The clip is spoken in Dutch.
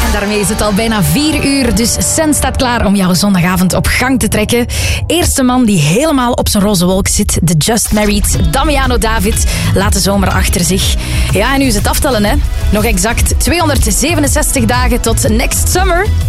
Daarmee is het al bijna 4 uur, dus Sen staat klaar om jouw zondagavond op gang te trekken. Eerste man die helemaal op zijn roze wolk zit, de Just Married, Damiano David, laat de zomer achter zich. Ja, en nu is het aftellen, hè. Nog exact 267 dagen tot next summer.